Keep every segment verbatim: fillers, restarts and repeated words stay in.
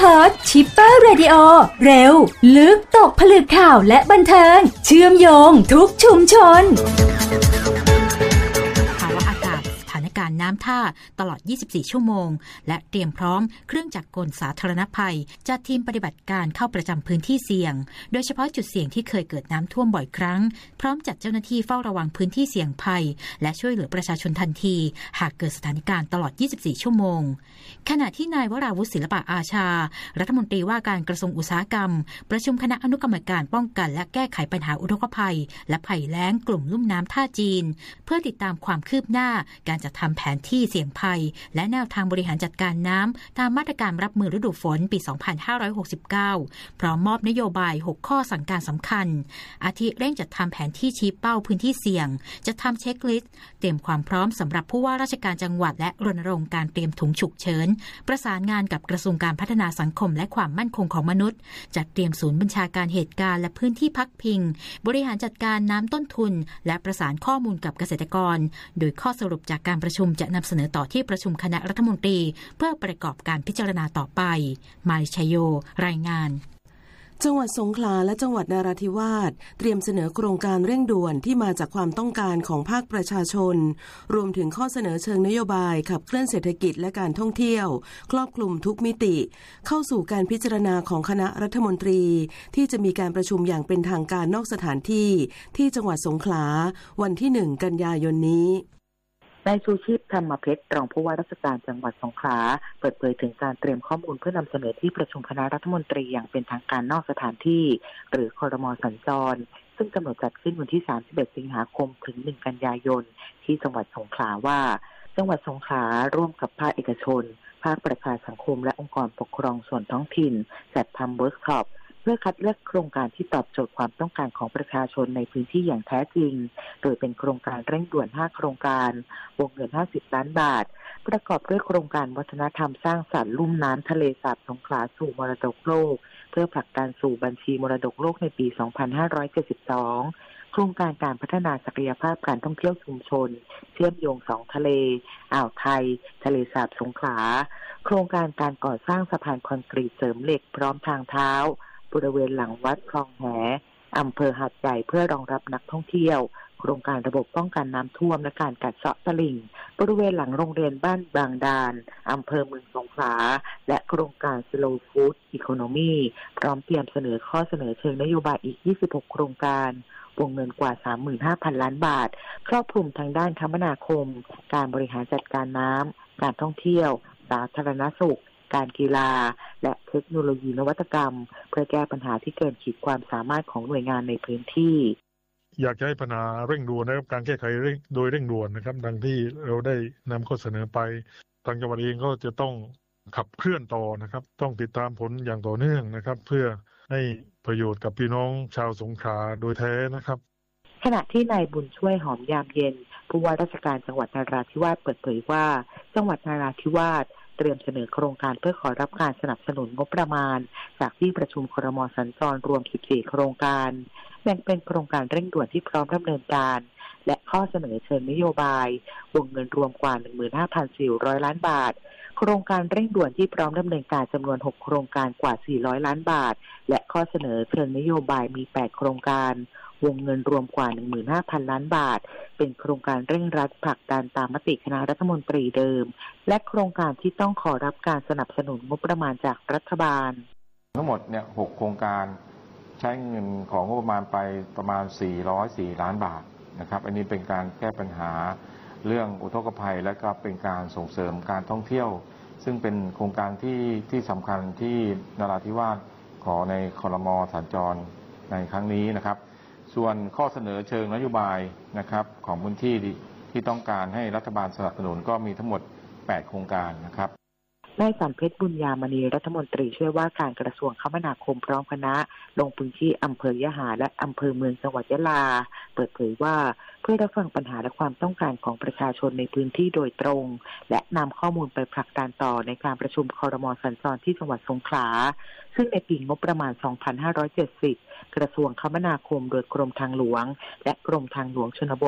ฮอตชิปเปอร์เรดิโอเร็วลึกตกผลึกข่าวและบันเทิงเชื่อมโยงทุกชุมชนการน้ำท่าตลอดยี่สิบสี่ชั่วโมงและเตรียมพร้อมเครื่องจักรกลสาธารณภัยจัดทีมปฏิบัติการเข้าประจำพื้นที่เสี่ยงโดยเฉพาะจุดเสี่ยงที่เคยเกิดน้ำท่วมบ่อยครั้งพร้อมจัดเจ้าหน้าที่เฝ้าระวังพื้นที่เสี่ยงภัยและช่วยเหลือประชาชนทันทีหากเกิดสถานการณ์ตลอดยี่สิบสี่ชั่วโมงขณะที่นายวราวุฒิศิลปะอาชารัฐมนตรีว่าการกระทรวงอุตสาหกรรมประชุมคณะอนุกรรมการป้องกันและแก้ไขปัญหาอุทกภัยและภัยแล้งกลุ่มลุ่มน้ำท่าจีนเพื่อติดตามความคืบหน้าการจัดทำแผนที่เสี่ยงภัยและแนวทางบริหารจัดการน้ำตามมาตรการรับมือฤดูฝนปีสองพันห้าร้อยหกสิบเก้าพร้อมมอบนโยบายหกข้อสั่งการสำคัญอาทิเร่งจัดทำแผนที่ชี้เป้าพื้นที่เสี่ยงจะทำเช็คลิสต์เตรียมความพร้อมสำหรับผู้ว่าราชการจังหวัดและรณรงค์การเตรียมถุงฉุกเฉินประสานงานกับกระทรวงการพัฒนาสังคมและความมั่นคงของมนุษย์จัดเตรียมศูนย์บัญชาการเหตุการณ์และพื้นที่พักพิงบริหารจัดการน้ำต้นทุนและประสานข้อมูลกับเกษตรกรโดยข้อสรุปจากการประชุมจะนำเสนอต่อที่ประชุมคณะรัฐมนตรีเพื่อประกอบการพิจารณาต่อไปมายชัยโยรายงานจังหวัดสงขลาและจังหวัดนราธิวาสเตรียมเสนอโครงการเร่งด่วนที่มาจากความต้องการของภาคประชาชนรวมถึงข้อเสนอเชิงนโยบายขับเคลื่อนเศรษฐกิจและการท่องเที่ยวครอบคลุมทุกมิติเข้าสู่การพิจารณาของคณะรัฐมนตรีที่จะมีการประชุมอย่างเป็นทางการนอกสถานที่ที่จังหวัดสงขลาวันที่หนึ่งกันยายนนี้นายชูชีพธรรมเพชรรองผู้ว่าราชการจังหวัดสงขลาเปิดเผยถึงการเตรียมข้อมูลเพื่อนำเสนอที่ประชุมคณะรัฐมนตรีอย่างเป็นทางการนอกสถานที่หรือครม.สัญจรซึ่งกำหนดจัดขึ้นวันที่สามสิบเอ็ดสิงหาคมถึงหนึ่งกันยายนที่จังหวัดสงขลาว่าจังหวัดสงขลาร่วมกับภาคเอกชนภาคประชาสังคมและองค์กรปกครองส่วนท้องถิ่นจัดทำเวิร์กช็อปเพื่อคัดเลือกโครงการที่ตอบโจทย์ความต้องการของประชาชนในพื้นที่อย่างแท้จริงโดยเป็นโครงการเร่งด่วนห้าโครงการวงเงินห้าสิบล้านบาทประกอบด้วยโครงการวัฒนธรรมสร้างสรรค์ลุ่มน้ำทะเลสาบสงขลาสู่มรดกโลกเพื่อผลักดันสู่บัญชีมรดกโลกในปีสองพันห้าร้อยเจ็ดสิบสองโครงการการพัฒนาศักยภาพการท่องเที่ยวชุมชนเชื่อมโยงสองทะเลอ่าวไทยทะเลสาบสงขลาโครงการการก่อสร้างสะพานคอนกรีตเสริมเหล็กพร้อมทางเท้าบริเวณหลังวัดคลองแหอำเภอหาดใหญ่เพื่อรองรับนักท่องเที่ยวโครงการระบบป้องกันน้ำท่วมและการกัดเซาะตลิ่งบริเวณหลังโรงเรียนบ้านบางดานอำเภอเมืองสงขลาและโครงการ Slow Food Economy พร้อมเตรียมเสนอข้อเสนอเชิงนโยบายอีกยี่สิบหกโครงการวงเงินกว่า สามหมื่นห้าพัน ล้านบาทครอบคลุมทางด้านคมนาคมการบริหารจัดการน้ำการท่องเที่ยวสาธารณสุขการกีฬาและเทคโนโลยีนวัตกรรมเพื่อแก้ปัญหาที่เกินขีดความสามารถของหน่วยงานในพื้นที่อยากจะให้ปัญหาเร่งด่วนนะครับการแก้ไขโดยเร่งด่วนนะครับดังที่เราได้นำข้อเสนอไปทางจังหวัดเองก็จะต้องขับเคลื่อนต่อนะครับต้องติดตามผลอย่างต่อเนื่องนะครับเพื่อให้ประโยชน์กับพี่น้องชาวสงขลาโดยแท้นะครับขณะที่นายบุญช่วยหอมยามเย็นผู้ว่าราชการจังหวัดนราธิวาสเปิดเผยว่าจังหวัดนราธิวาสเตรียมเสนอโครงการเพื่อขอรับการสนับสนุนงบประมาณจากที่ประชุมครม.สัญจรรวมสิบสี่โครงการแบ่งเป็นโครงการเร่งด่วนที่พร้อมดำเนินการและข้อเสนอเชิงนโยบายวงเงินรวมกว่า หนึ่งหมื่นห้าพันสี่ร้อย ล้านบาทโครงการเร่งด่วนที่พร้อมดำเนินการจำนวนหกโครงการกว่าสี่ร้อยล้านบาทและข้อเสนอเชิงนโยบายมีแปดโครงการวงเงินรวมกว่า หนึ่งหมื่นห้าพัน ล้านบาทเป็นโครงการเร่งรัดผลักดันตามมติคณะรัฐมนตรีเดิมและโครงการที่ต้องขอรับการสนับสนุนงบประมาณจากรัฐบาลทั้งหมดเนี่ยหกโครงการใช้เงินของงบประมาณไปประมาณสี่ร้อยสี่ล้านบาทนะครับอันนี้เป็นการแก้ปัญหาเรื่องอุทกภัยและก็เป็นการส่งเสริมการท่องเที่ยวซึ่งเป็นโครงการที่ที่สำคัญที่นราธิวาสขอในครม.สัญจรในครั้งนี้นะครับส่วนข้อเสนอเชิงนโยบายนะครับของพื้นที่ที่ต้องการให้รัฐบาลสนับสนุนก็มีทั้งหมดแปดโครงการนะครับนายสัมเพชรบุญญามณีรัฐมนตรีช่วยว่าการกระทรวงคมนาคมพร้อมคณะลงพื้นที่อำเภอยะหาและอำเภอเมืองจังหวัดยะลาเปิดเผยว่าเพื่อรับฟังปัญหาและความต้องการของประชาชนในพื้นที่โดยตรงและนำข้อมูลไปผลักดันต่อในการประชุมครม.สัญจรที่จังหวัดสงขลาซึ่งในปีงบประมาณสองพันห้าร้อยเจ็ดสิบกระทรวงคมนาคมโดยกรมทางหลวงและกรมทางหลวงชนบท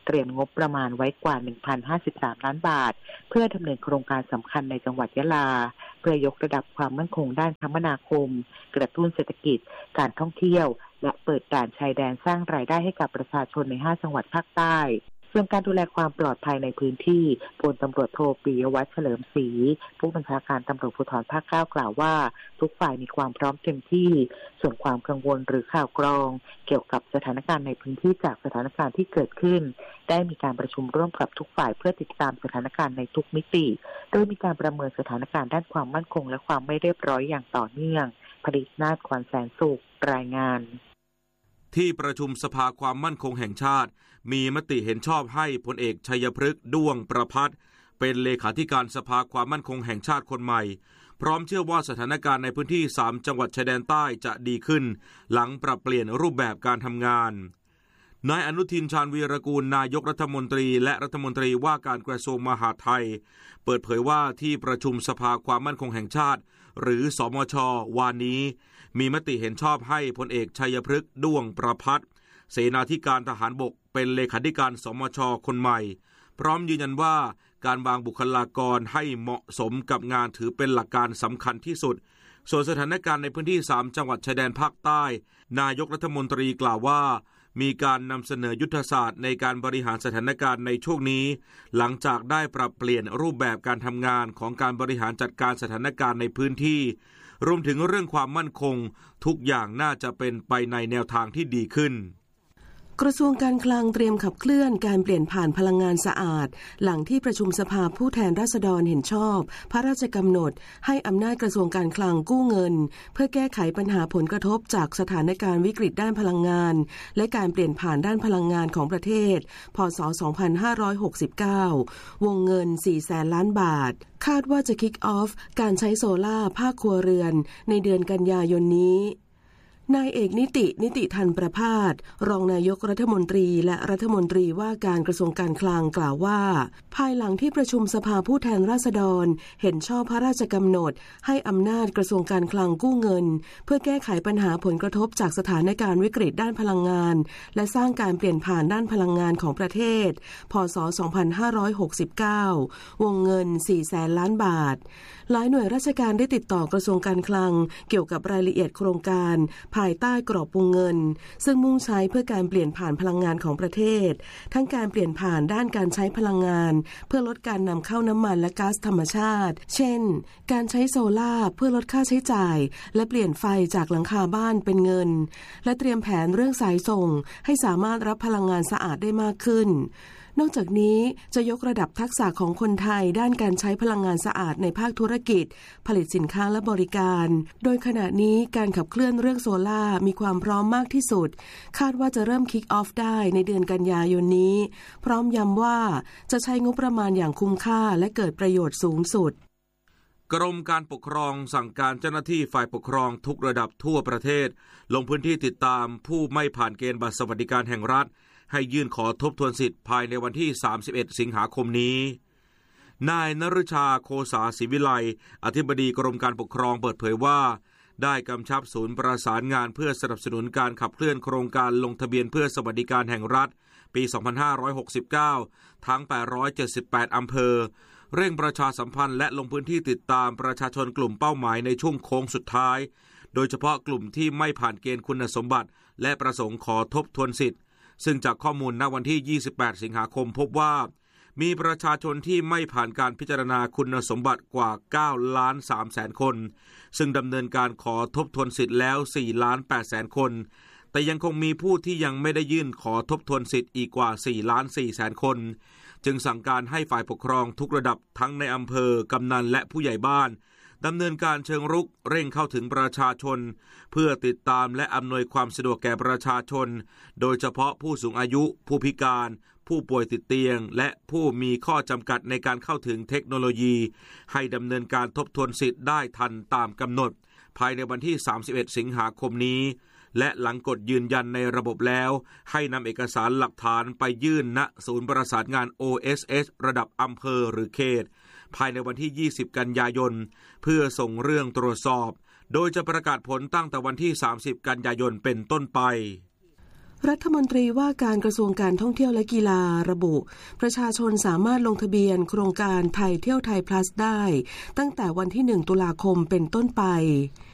เตรียมงบประมาณไว้กว่า หนึ่งพันห้าสิบสาม ล้านบาทเพื่อดำเนินโครงการสำคัญในจังหวัดยะลาเพื่อยกระดับความมั่นคงด้านคมนาคมกระตุ้นเศรษฐกิจการท่องเที่ยวและเปิดด่านชายแดนสร้างรายได้ให้กับประชาชนในห้าจังหวัดภาคใต้ส่วนการดูแลความปลอดภัยในพื้นที่พลตำรวจโทปิยวัฒน์เฉลิมศรีผู้บัญชาการตำรวจภูธรภาคเก้ากล่าวว่าทุกฝ่ายมีความพร้อมเต็มที่ส่วนความกังวลหรือข่าวกรองเกี่ยวกับสถานการณ์ในพื้นที่จากสถานการณ์ที่เกิดขึ้นได้มีการประชุมร่วมกับทุกฝ่ายเพื่อติดตามสถานการณ์ในทุกมิติโดยมีการประเมินสถานการณ์ด้านความมั่นคงและความไม่เรียบร้อยอย่างต่อเนื่องผลิตนาฏ ขวัญแสนสุขรายงานที่ประชุมสภาความมั่นคงแห่งชาติมีมติเห็นชอบให้พลเอกชัยพฤกษ์ด้วงประภัตรเป็นเลขาธิการสภาความมั่นคงแห่งชาติคนใหม่พร้อมเชื่อว่าสถานการณ์ในพื้นที่สามจังหวัดชายแดนใต้จะดีขึ้นหลังปรับเปลี่ยนรูปแบบการทำงานนายอนุทินชาญวีรกูลนายกรัฐมนตรีและรัฐมนตรีว่าการกระทรวงมหาดไทยเปิดเผยว่าที่ประชุมสภาความมั่นคงแห่งชาติหรือสมช.วานนี้มีมติเห็นชอบให้พลเอกชัยพฤกษ์ด้วงประภัตรเสนาธิการทหารบกเป็นเลขาธิการสมช.คนใหม่พร้อมยืนยันว่าการวางบุคลากรให้เหมาะสมกับงานถือเป็นหลักการสำคัญที่สุดส่วนสถานการณ์ในพื้นที่สามจังหวัดชายแดนภาคใต้นายกรัฐมนตรีกล่าวว่ามีการนำเสนอยุทธศาสตร์ในการบริหารสถานการณ์ในช่วงนี้หลังจากได้ปรับเปลี่ยนรูปแบบการทำงานของการบริหารจัดการสถานการณ์ในพื้นที่รวมถึงเรื่องความมั่นคงทุกอย่างน่าจะเป็นไปในแนวทางที่ดีขึ้นกระทรวงการคลังเตรียมขับเคลื่อนการเปลี่ยนผ่านพลังงานสะอาดหลังที่ประชุมสภาผู้แทนราษฎรเห็นชอบพระราชกำหนดให้อำนาจกระทรวงการคลังกู้เงินเพื่อแก้ไขปัญหาผลกระทบจากสถานการณ์วิกฤตด้านพลังงานและการเปลี่ยนผ่านด้านพลังงานของประเทศพ.ศ. สองพันห้าร้อยหกสิบเก้าวงเงินสี่แสนล้านบาทคาดว่าจะคิกออฟการใช้โซล่าภาคครัวเรือนในเดือนกันยายนนี้นายเอกนิตินิติธันประภาสรองนายกรัฐมนตรีและรัฐมนตรีว่าการกระทรวงการคลังกล่าวว่าภายหลังที่ประชุมสภาผู้แทนราษฎรเห็นชอบพระราชกำหนดให้อำนาจกระทรวงการคลังกู้เงินเพื่อแก้ไขปัญหาผลกระทบจากสถานการณ์วิกฤตด้านพลังงานและสร้างการเปลี่ยนผ่านด้านพลังงานของประเทศพ.ศ. สองพันห้าร้อยหกสิบเก้าวงเงินสี่แสนล้านบาทหลายหน่วยราชการได้ติดต่อกระทรวงการคลังเกี่ยวกับรายละเอียดโครงการภายใต้กรอบวงเงินซึ่งมุ่งใช้เพื่อการเปลี่ยนผ่านพลังงานของประเทศทั้งการเปลี่ยนผ่านด้านการใช้พลังงานเพื่อลดการนำเข้าน้ำมันและก๊าซธรรมชาติเช่นการใช้โซล่าเพื่อลดค่าใช้จ่ายและเปลี่ยนไฟจากหลังคาบ้านเป็นเงินและเตรียมแผนเรื่องสายส่งให้สามารถรับพลังงานสะอาดได้มากขึ้นนอกจากนี้จะยกระดับทักษะของคนไทยด้านการใช้พลังงานสะอาดในภาคธุรกิจผลิตสินค้าและบริการโดยขณะนี้การขับเคลื่อนเรื่องโซล่ามีความพร้อมมากที่สุดคาดว่าจะเริ่มคิกออฟได้ในเดือนกันยายนนี้พร้อมย้ำว่าจะใช้งบประมาณอย่างคุ้มค่าและเกิดประโยชน์สูงสุดกรมการปกครองสั่งการเจ้าหน้าที่ฝ่ายปกครองทุกระดับทั่วประเทศลงพื้นที่ติดตามผู้ไม่ผ่านเกณฑ์บัตรสวัสดิการแห่งรัฐให้ยื่นขอทบทวนสิทธิ์ภายในวันที่สามสิบเอ็ดสิงหาคมนี้นายนฤชาโคสาศิวิไลอธิบดีกรมการปกครองเปิดเผยว่าได้กำชับศูนย์ประสานงานเพื่อสนับสนุนการขับเคลื่อนโครงการลงทะเบียนเพื่อสวัสดิการแห่งรัฐปีสองพันห้าร้อยหกสิบเก้าทั้งแปดร้อยเจ็ดสิบแปดอำเภอเร่งประชาสัมพันธ์และลงพื้นที่ติดตามประชาชนกลุ่มเป้าหมายในช่วงโค้งสุดท้ายโดยเฉพาะกลุ่มที่ไม่ผ่านเกณฑ์คุณสมบัติและประสงค์ขอทบทวนสิทธิ์ซึ่งจากข้อมูลณวันที่ยี่สิบแปดสิงหาคมพบว่ามีประชาชนที่ไม่ผ่านการพิจารณาคุณสมบัติกว่าเก้าล้านสามแสนคนซึ่งดำเนินการขอทบทวนสิทธิ์แล้วสี่ล้านแปดแสนคนแต่ยังคงมีผู้ที่ยังไม่ได้ยื่นขอทบทวนสิทธิ์อีกกว่าสี่ล้านสี่แสนคนจึงสั่งการให้ฝ่ายปกครองทุกระดับทั้งในอำเภอกำนันและผู้ใหญ่บ้านดำเนินการเชิงรุกเร่งเข้าถึงประชาชนเพื่อติดตามและอำนวยความสะดวกแก่ประชาชนโดยเฉพาะผู้สูงอายุผู้พิการผู้ป่วยติดเตียงและผู้มีข้อจำกัดในการเข้าถึงเทคโนโลยีให้ดำเนินการทบทวนสิทธิ์ได้ทันตามกำหนดภายในวันที่สามสิบเอ็ดสิงหาคมนี้และหลังกดยืนยันในระบบแล้วให้นำเอกสารหลักฐานไปยื่นณศูนย์ประสานงาน โอ เอส เอส ระดับอำเภอหรือเขตภายในวันที่ยี่สิบกันยายนเพื่อส่งเรื่องตรวจสอบโดยจะประกาศผลตั้งแต่วันที่สามสิบกันยายนเป็นต้นไปรัฐมนตรีว่าการกระทรวงการท่องเที่ยวและกีฬาระบุประชาชนสามารถลงทะเบียนโครงการไทยเที่ยวไทย Plus ได้ตั้งแต่วันที่หนึ่งตุลาคมเป็นต้นไป